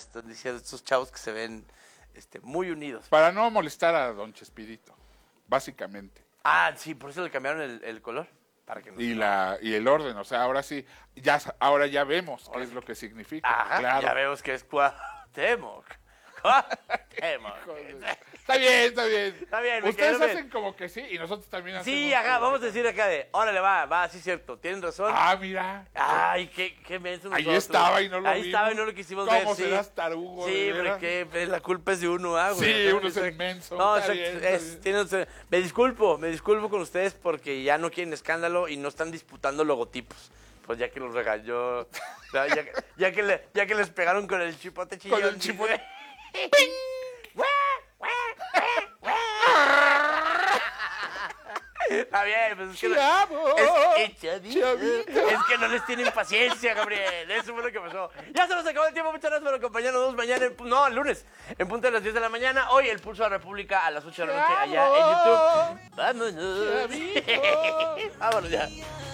están diciendo estos chavos que se ven muy unidos. Para no molestar a don Chespirito, básicamente. Ah, sí, por eso le cambiaron el color. Para que no Y el orden, o sea, ahora sí, ahora ya vemos qué es lo que significa. Ajá, claro. ya vemos que es Cuauhtémoc. Cuauhtémoc. Está bien. Está bien, Ustedes bien. hacen como que sí y nosotros también hacemos. Sí, ajá, vamos a decir acá órale, va, sí es cierto, tienen razón. Ah, mira. Ay, qué menso nosotros. Ahí estaba y no lo Ahí vimos. estaba y no lo quisimos ver, ¿Cómo sí. serás tarugo? Sí, porque la culpa es de uno, güey. Sí, uno es el menso. No, está bien. me disculpo con ustedes porque ya no quieren escándalo y no están disputando logotipos. Pues ya que los regañó, ya que les pegaron con el chipote chillón. Con el chipote. Está bien, pues es que ¡Chavo! Chavito. Es que no les tienen paciencia, Gabriel. Eso fue lo que pasó. Ya se nos acabó el tiempo. Muchas gracias por acompañarnos mañana. El lunes. En punto de las 10 de la mañana. Hoy el Pulso de la República a las 8 de la noche allá en YouTube. Vámonos. Chavito. Vámonos ya.